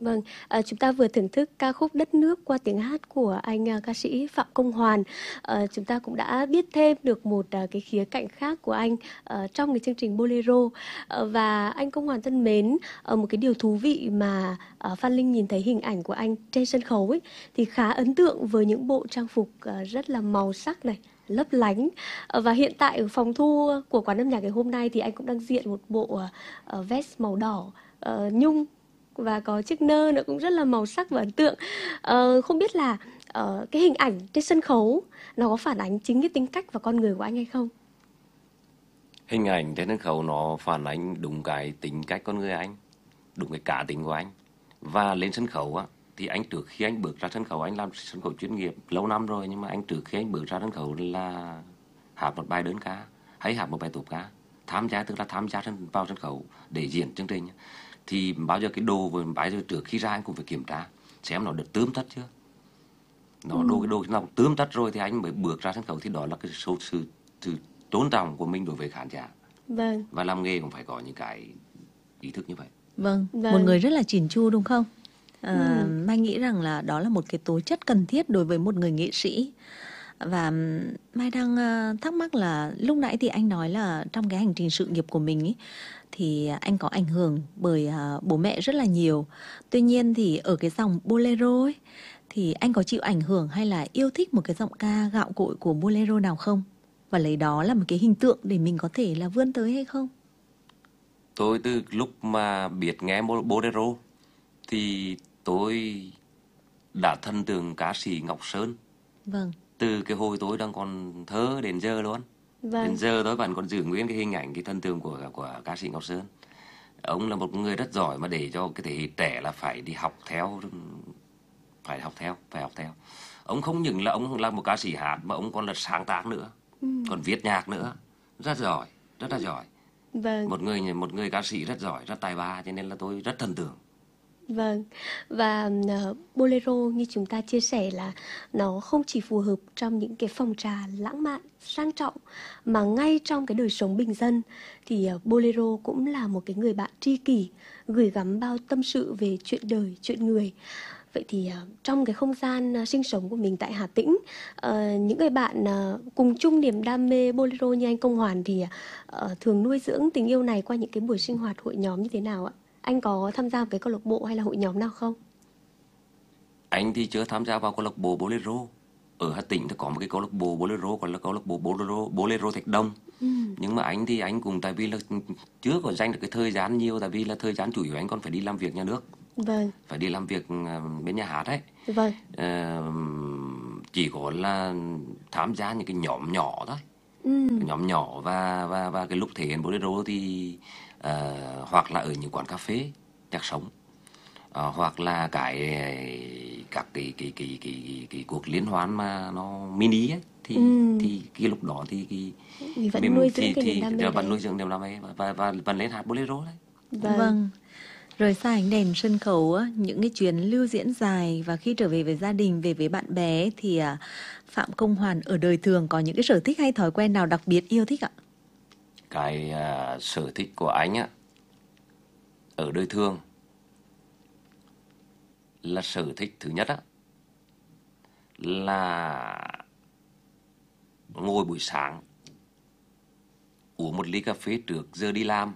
Vâng, chúng ta vừa thưởng thức ca khúc Đất nước qua tiếng hát của anh ca sĩ Phạm Công Hoàn. Chúng ta cũng đã biết thêm được một cái khía cạnh khác của anh trong cái chương trình Bolero. Và anh Công Hoàn thân mến, một cái điều thú vị mà Phan Linh nhìn thấy hình ảnh của anh trên sân khấu ấy thì khá ấn tượng với những bộ trang phục rất là màu sắc này, lấp lánh. Và hiện tại ở phòng thu của quán âm nhạc ngày hôm nay thì anh cũng đang diện một bộ vest màu đỏ nhung và có chiếc nơ nữa cũng rất là màu sắc và ấn tượng. Không biết là cái hình ảnh trên sân khấu nó có phản ánh chính cái tính cách và con người của anh hay không? Hình ảnh trên sân khấu nó phản ánh đúng cái tính cách con người anh, đúng cái cá tính của anh. Và lên sân khấu á, thì anh trước khi anh bước ra sân khấu, anh làm sân khấu chuyên nghiệp lâu năm rồi, nhưng mà anh trước khi anh bước ra sân khấu là hát một bài đơn ca hay hát một bài tốp ca, tham gia tức là tham gia vào sân khấu để diễn chương trình. Thì bao giờ cái đồ vừa bao giờ trước khi ra anh cũng phải kiểm tra xem nó được tươm tất chưa, nó đồ cái đồ nào tươm tất rồi thì anh mới bước ra sân khấu, thì đó là cái sự tôn trọng của mình đối với khán giả. Vâng, Và làm nghề cũng phải có những cái ý thức như vậy. Vâng, một vâng. người rất là chỉn chu đúng không? Mai nghĩ rằng là đó là một cái tố chất cần thiết đối với một người nghệ sĩ. Và Mai đang thắc mắc là lúc nãy thì anh nói là trong cái hành trình sự nghiệp của mình ý, thì anh có ảnh hưởng bởi bố mẹ rất là nhiều. Tuy nhiên thì ở cái dòng bolero ấy, thì anh có chịu ảnh hưởng hay là yêu thích một cái giọng ca gạo cội của bolero nào không? Và lấy đó là một cái hình tượng để mình có thể là vươn tới hay không? Tôi từ lúc mà biết nghe bolero thì tôi đã thần tượng ca sĩ Ngọc Sơn Vâng, từ cái hồi tôi đang còn thơ đến giờ luôn. Đến Vâng, giờ tôi vẫn còn giữ nguyên cái hình ảnh, cái thần tượng của ca sĩ Ngọc Sơn. Ông là một người rất giỏi mà để cho cái thế hệ trẻ là phải đi học theo, phải học theo. Ông không những là ông là một ca sĩ hát mà ông còn là sáng tác nữa, còn viết nhạc nữa, rất giỏi, rất là giỏi. vâng. Một người ca sĩ rất giỏi, rất tài ba, cho nên là tôi rất thần tượng. Vâng, và bolero như chúng ta chia sẻ là nó không chỉ phù hợp trong những cái phòng trà lãng mạn, sang trọng mà ngay trong cái đời sống bình dân thì bolero cũng là một cái người bạn tri kỷ gửi gắm bao tâm sự về chuyện đời, chuyện người. Vậy thì trong cái không gian sinh sống của mình tại Hà Tĩnh, những người bạn cùng chung niềm đam mê bolero như anh Công Hoàn thì thường nuôi dưỡng tình yêu này qua những cái buổi sinh hoạt hội nhóm như thế nào ạ? Anh có tham gia một cái câu lạc bộ hay là hội nhóm nào không? Anh thì chưa tham gia vào câu lạc bộ bolero. Ở Hà Tĩnh thì có một cái câu lạc bộ bolero, gọi là câu lạc bộ bolero Thạch Đông. Nhưng mà anh thì anh cũng tại vì là chưa có dành được cái thời gian nhiều, tại vì là thời gian chủ yếu anh còn phải đi làm việc nhà nước, Vâng, phải đi làm việc bên nhà hát ấy. vâng, Ờ, chỉ có là tham gia những cái nhóm nhỏ thôi, cái nhóm nhỏ. Và cái lúc thể hiện bolero thì hoặc là ở những quán cà phê nhạc sống, hoặc là các cái cuộc liên hoan mà nó mini ấy, thì cái lúc đó thì vì vẫn nuôi dưỡng cái niềm đam mê vẫn nuôi đấy. dưỡng niềm đam mê và vẫn lên hát bolero đấy. Vâng, vâng. Rời xa ánh đèn sân khấu á, những cái chuyến lưu diễn dài và khi trở về với gia đình, về với bạn bè thì Phạm Công Hoàn ở đời thường có những cái sở thích hay thói quen nào đặc biệt yêu thích ạ? Cái sở thích của anh á ở đời thường là sở thích thứ nhất á là ngồi buổi sáng uống một ly cà phê trước giờ đi làm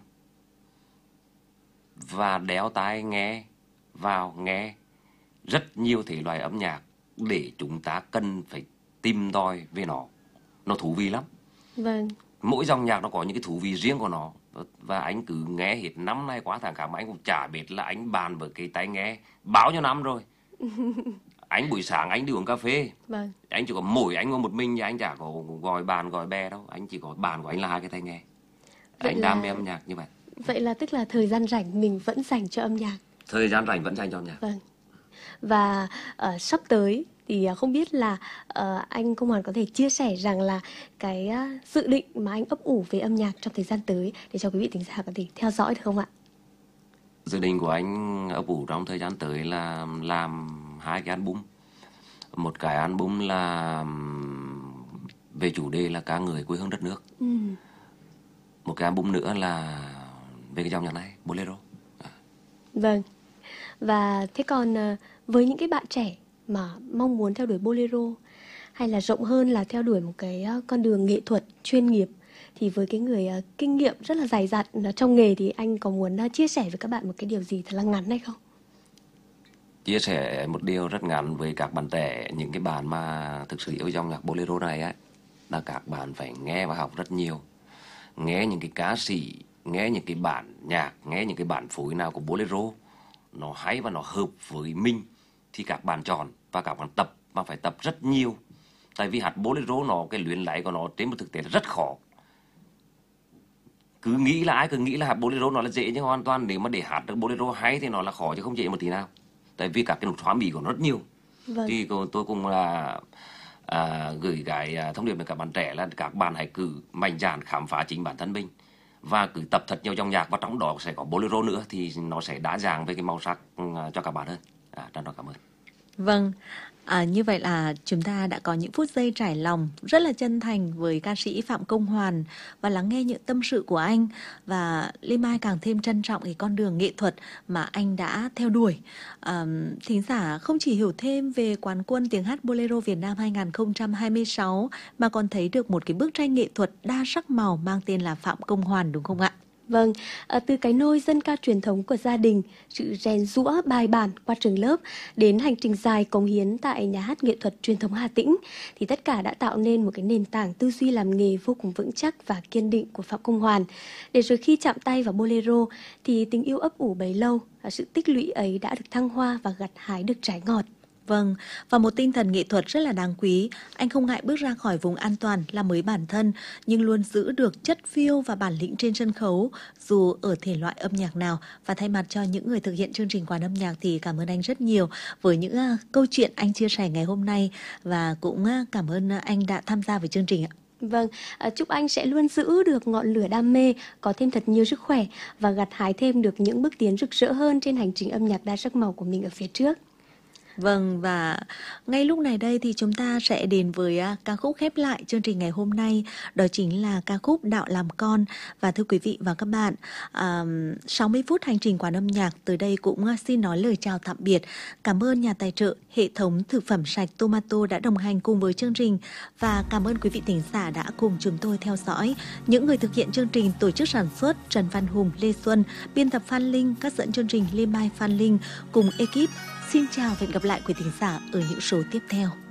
và đeo tai nghe vào, nghe rất nhiều thể loại âm nhạc để chúng ta cần phải tìm tòi về nó thú vị lắm. vâng, Mỗi dòng nhạc nó có những cái thú vị riêng của nó, và anh cứ nghe hết năm nay qua tháng khác mà anh cũng chả biết là anh bàn với cái tai nghe bao nhiêu năm rồi. Anh buổi sáng anh đi uống cà phê, vâng. anh chỉ có mỗi anh ngồi một mình, anh chả có gọi bạn gọi bè đâu, anh chỉ có bạn của anh là hai cái tai nghe. Vậy Anh đam là mê âm nhạc như vậy. vậy là tức là thời gian rảnh mình vẫn dành cho âm nhạc. Thời gian rảnh vẫn dành cho âm nhạc. Vâng. Và sắp tới thì không biết là anh Công Hoàn có thể chia sẻ rằng là cái dự định mà anh ấp ủ về âm nhạc trong thời gian tới để cho quý vị thính giả có thể theo dõi được không ạ? Dự định của anh ấp ủ trong thời gian tới là làm hai cái album. Một cái album là về chủ đề là ca ngợi quê hương đất nước. Một cái album nữa là về cái dòng nhạc này, bolero. Vâng. Và thế còn với những cái bạn trẻ mà mong muốn theo đuổi bolero hay là rộng hơn là theo đuổi một cái con đường nghệ thuật chuyên nghiệp, thì với cái người kinh nghiệm rất là dày dặn trong nghề thì anh có muốn chia sẻ với các bạn một cái điều gì thật là ngắn hay không? Chia sẻ một điều rất ngắn với các bạn trẻ, những cái bạn mà thực sự yêu dòng nhạc bolero này á, là các bạn phải nghe và học rất nhiều. Nghe những cái ca sĩ, nghe những cái bản nhạc, nghe những cái bản phối nào của bolero nó hay và nó hợp với mình thì các bạn chọn và các bạn tập, mà phải tập rất nhiều. Tại vì hát bolero nó, cái luyến lấy của nó trên một thực tế là rất khó. Ai cứ nghĩ là hát bolero nó là dễ, nhưng hoàn toàn nếu mà để hát được bolero hay thì nó là khó chứ không dễ một tí nào. Tại vì các cái nút hóa mỹ của nó rất nhiều. Vâng. Thì tôi cũng là gửi cái thông điệp với các bạn trẻ là các bạn hãy cứ mạnh dạn khám phá chính bản thân mình và cứ tập thật nhiều dòng nhạc, và trong đó sẽ có bolero nữa thì nó sẽ đa dạng về cái màu sắc cho các bạn hơn. Trân trọng cảm ơn. Vâng, như vậy là chúng ta đã có những phút giây trải lòng rất là chân thành với ca sĩ Phạm Công Hoàn và lắng nghe những tâm sự của anh. Và Lê Mai càng thêm trân trọng cái con đường nghệ thuật mà anh đã theo đuổi. Thính giả không chỉ hiểu thêm về quán quân tiếng hát Bolero Việt Nam 2026 mà còn thấy được một cái bức tranh nghệ thuật đa sắc màu mang tên là Phạm Công Hoàn, đúng không ạ? Vâng, từ cái nôi dân ca truyền thống của gia đình, sự rèn giũa bài bản qua trường lớp đến hành trình dài cống hiến tại nhà hát nghệ thuật truyền thống Hà Tĩnh, thì tất cả đã tạo nên một cái nền tảng tư duy làm nghề vô cùng vững chắc và kiên định của Phạm Công Hoàn. Để rồi khi chạm tay vào bolero thì tình yêu ấp ủ bấy lâu, sự tích lũy ấy đã được thăng hoa và gặt hái được trái ngọt. Vâng, và một tinh thần nghệ thuật rất là đáng quý. Anh không ngại bước ra khỏi vùng an toàn làm mới bản thân, nhưng luôn giữ được chất phiêu và bản lĩnh trên sân khấu, dù ở thể loại âm nhạc nào. Và thay mặt cho những người thực hiện chương trình Quán Âm Nhạc thì cảm ơn anh rất nhiều với những câu chuyện anh chia sẻ ngày hôm nay. Và cũng cảm ơn anh đã tham gia với chương trình ạ. Vâng, chúc anh sẽ luôn giữ được ngọn lửa đam mê, có thêm thật nhiều sức khỏe và gặt hái thêm được những bước tiến rực rỡ hơn trên hành trình âm nhạc đa sắc màu của mình ở phía trước. Vâng, và ngay lúc này đây thì chúng ta sẽ đến với ca khúc khép lại chương trình ngày hôm nay. Đó chính là ca khúc Đạo Làm Con. Và thưa quý vị và các bạn, 60 phút hành trình Quán Âm Nhạc tới đây cũng xin nói lời chào tạm biệt. Cảm ơn nhà tài trợ hệ thống thực phẩm sạch Tomato đã đồng hành cùng với chương trình. Và cảm ơn quý vị thính giả đã cùng chúng tôi theo dõi. Những người thực hiện chương trình, tổ chức sản xuất Trần Văn Hùng, Lê Xuân, biên tập Phan Linh, các dẫn chương trình Lê Mai, Phan Linh cùng ekip. Xin chào và hẹn gặp lại quý thính giả ở những số tiếp theo.